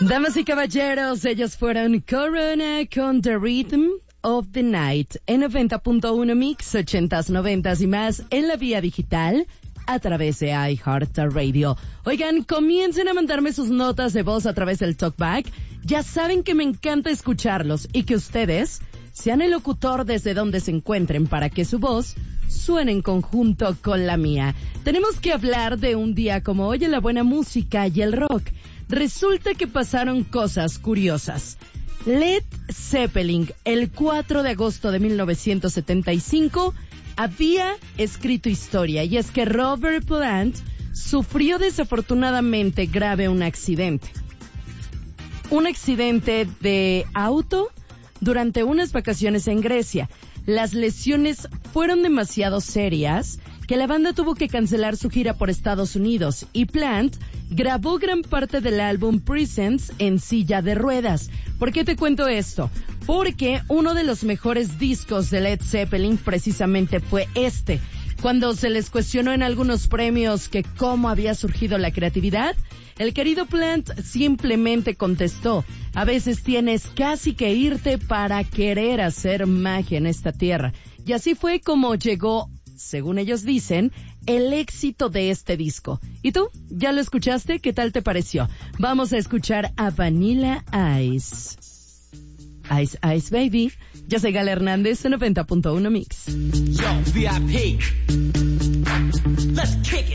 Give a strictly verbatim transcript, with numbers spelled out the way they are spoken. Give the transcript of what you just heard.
Damas y caballeros, ellos fueron Corona con The Rhythm of the Night en noventa punto uno Mix, ochentas, noventas y más en la vía digital a través de iHeartRadio. Oigan, comiencen a mandarme sus notas de voz a través del TalkBack. Ya saben que me encanta escucharlos y que ustedes sean el locutor desde donde se encuentren para que su voz suene en conjunto con la mía. Tenemos que hablar de un día como hoy en la buena música y el rock. Resulta que pasaron cosas curiosas. Led Zeppelin, el cuatro de agosto de mil novecientos setenta y cinco, había escrito historia, y es que Robert Plant sufrió desafortunadamente grave un accidente. Un accidente de auto durante unas vacaciones en Grecia. Las lesiones fueron demasiado serias que la banda tuvo que cancelar su gira por Estados Unidos, y Plant grabó gran parte del álbum Presents en silla de ruedas. ¿Por qué te cuento esto? Porque uno de los mejores discos de Led Zeppelin precisamente fue este. Cuando se les cuestionó en algunos premios que cómo había surgido la creatividad, el querido Plant simplemente contestó: a veces tienes casi que irte para querer hacer magia en esta tierra. Y así fue como llegó, según ellos dicen, el éxito de este disco. ¿Y tú? ¿Ya lo escuchaste? ¿Qué tal te pareció? Vamos a escuchar a Vanilla Ice. Ice, Ice Baby. Yo soy Gala Hernández en noventa punto uno Mix. Yo, V I P. Let's kick